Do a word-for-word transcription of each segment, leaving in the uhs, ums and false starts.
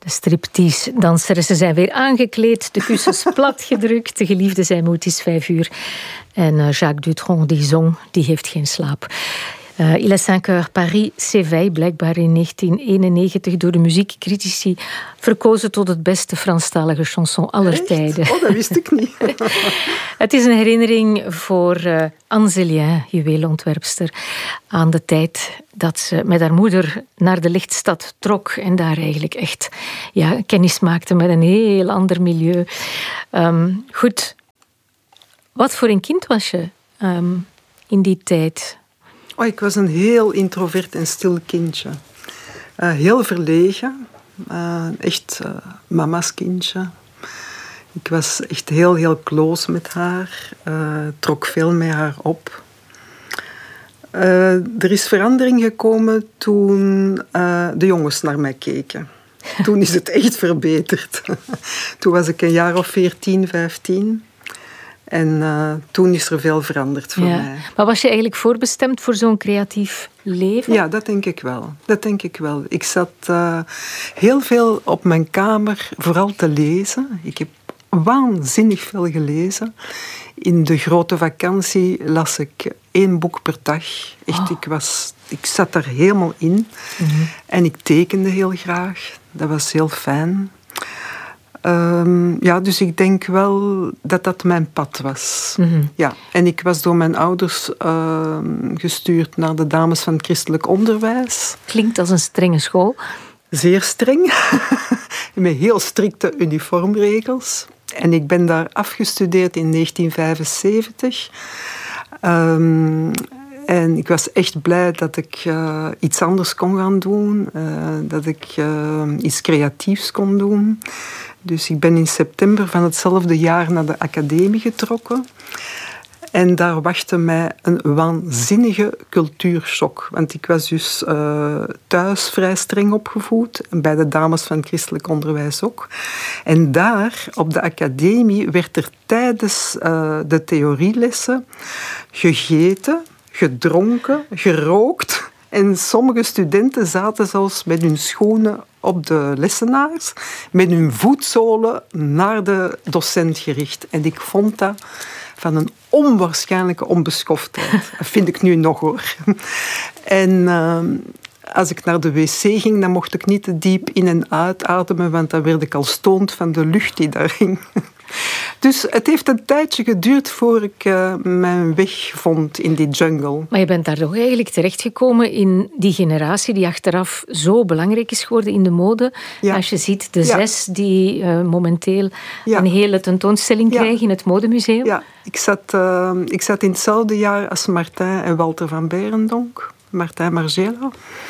De striptease-danseressen zijn weer aangekleed, de kussens platgedrukt, de geliefden zijn moe, het is vijf uur. En uh, Jacques Dutronc, die zong, die heeft geen slaap. Uh, Il est cinq heures, Paris s'éveille, blijkbaar in negentien eenennegentig door de muziekcritici verkozen tot het beste Franstalige chanson aller Echt? tijden. Oh, dat wist ik niet. Het is een herinnering voor uh, Anne Zélien, juweelontwerpster, aan de tijd dat ze met haar moeder naar de lichtstad trok en daar eigenlijk echt ja, kennis maakte met een heel ander milieu. Um, goed, wat voor een kind was je um, in die tijd? Oh, ik was een heel introvert en stil kindje. Uh, heel verlegen. Uh, echt uh, mama's kindje. Ik was echt heel, heel close met haar. Uh, trok veel met haar op. Uh, er is verandering gekomen toen uh, de jongens naar mij keken. Toen is het echt verbeterd. Toen was ik een jaar of veertien, vijftien. En uh, toen is er veel veranderd voor ja. mij. Maar was je eigenlijk voorbestemd voor zo'n creatief leven? Ja, dat denk ik wel. Dat denk ik wel. Ik zat uh, heel veel op mijn kamer vooral te lezen. Ik heb waanzinnig veel gelezen. In de grote vakantie las ik één boek per dag. Echt, oh. ik, was, ik zat daar helemaal in. Mm-hmm. En ik tekende heel graag. Dat was heel fijn. Um, ja, dus ik denk wel dat dat mijn pad was. Mm-hmm. Ja, en ik was door mijn ouders uh, gestuurd naar de dames van het christelijk onderwijs. Klinkt als een strenge school. Zeer streng, met heel strikte uniformregels. En ik ben daar afgestudeerd in negentien vijfenzeventig. Um, En ik was echt blij dat ik uh, iets anders kon gaan doen. Uh, dat ik uh, iets creatiefs kon doen. Dus ik ben in september van hetzelfde jaar naar de academie getrokken. En daar wachtte mij een waanzinnige cultuurshock. Want ik was dus uh, thuis vrij streng opgevoed. En bij de dames van het christelijk onderwijs ook. En daar, op de academie, werd er tijdens uh, de theorielessen gegeten, gedronken, gerookt. En sommige studenten zaten zelfs met hun schoenen op de lessenaars, met hun voetzolen naar de docent gericht. En ik vond dat van een onwaarschijnlijke onbeschoftheid. Dat vind ik nu nog, hoor. En uh, als ik naar de wc ging, dan mocht ik niet te diep in- en uitademen, want dan werd ik al stoned van de lucht die daar ging. Dus het heeft een tijdje geduurd voor ik uh, mijn weg vond in die jungle. Maar je bent daar toch eigenlijk terechtgekomen in die generatie die achteraf zo belangrijk is geworden in de mode. Ja. Als je ziet de ja. zes die uh, momenteel ja. een hele tentoonstelling ja. krijgen in het Modemuseum. Ja, ik zat, uh, ik zat in hetzelfde jaar als Martijn en Walter van Beirendonck. Martijn Margiela.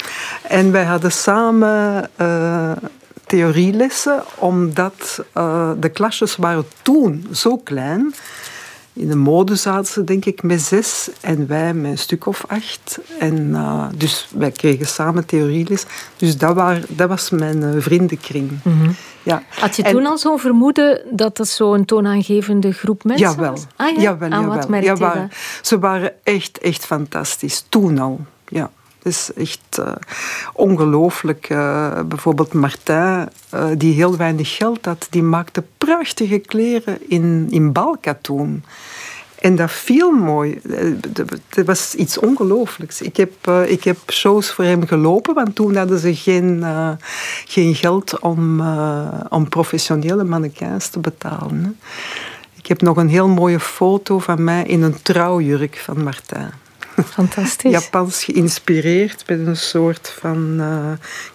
En wij hadden samen Uh, theorielessen, omdat uh, de klasjes waren toen zo klein. In de mode zaten ze, denk ik, met zes en wij met een stuk of acht. En uh, dus wij kregen samen theorieles. Dus dat, waren, dat was mijn uh, vriendenkring. Mm-hmm. Ja. Had je en, toen al zo'n vermoeden dat dat zo'n toonaangevende groep mensen jawel. was? Ah, ja? Jawel, Aan jawel. wat merkte je jawel. Ze waren echt, echt fantastisch. Toen al, ja. Het is echt uh, ongelooflijk. Uh, bijvoorbeeld Martijn, uh, die heel weinig geld had, die maakte prachtige kleren in, in balkatoen. En dat viel mooi. Het was iets ongelooflijks. Ik heb, uh, ik heb shows voor hem gelopen, want toen hadden ze geen, uh, geen geld om, uh, om professionele mannequins te betalen. Hè. Ik heb nog een heel mooie foto van mij in een trouwjurk van Martijn. Fantastisch. Japans geïnspireerd met een soort van uh,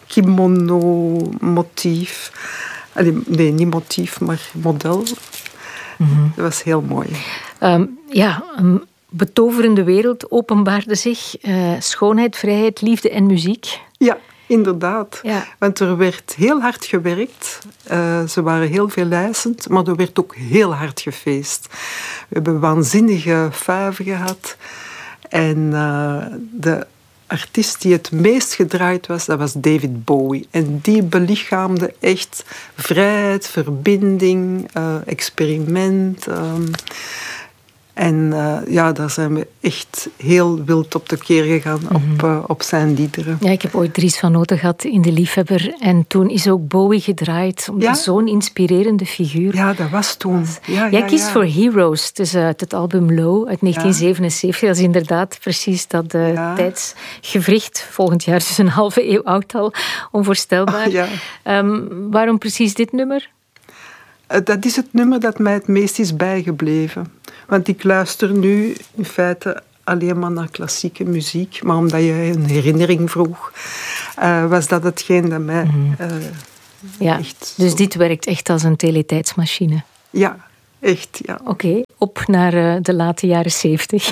kimono-motief. Allee, nee, niet motief, maar model. Mm-hmm. Dat was heel mooi. Um, ja, een betoverende wereld openbaarde zich. Uh, schoonheid, vrijheid, liefde en muziek. Ja, inderdaad. Ja. Want er werd heel hard gewerkt. Uh, ze waren heel veelijzend, maar er werd ook heel hard gefeest. We hebben waanzinnige fuiven gehad. En uh, de artiest die het meest gedraaid was, dat was David Bowie. En die belichaamde echt vrijheid, verbinding, uh, experiment. Um, En uh, ja, daar zijn we echt heel wild op de keer gegaan mm-hmm. op, uh, op zijn liederen. Ja, ik heb ooit Dries van Noten gehad in De Liefhebber. En toen is ook Bowie gedraaid. Omdat ja? Zo'n inspirerende figuur. Ja, dat was toen. Ja, Jij ja, kiest ja. voor Heroes. Het is uit het album Low uit negentien zevenenzeventig. Ja. Dat is inderdaad precies dat uh, ja. tijdsgevricht. Volgend jaar dus een halve eeuw oud al. Onvoorstelbaar. Ja. Um, waarom precies dit nummer? Uh, dat is het nummer dat mij het meest is bijgebleven. Want ik luister nu in feite alleen maar naar klassieke muziek. Maar omdat je een herinnering vroeg, uh, was dat hetgeen dat mij mm-hmm. uh, ja, echt... Dus zo... dit werkt echt als een teletijdsmachine? Ja, echt, ja. Oké, okay, op naar uh, de late jaren zeventig.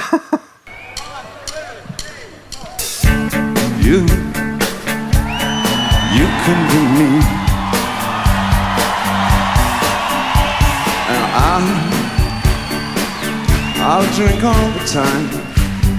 You, you can be me. And I, I'll drink all the time.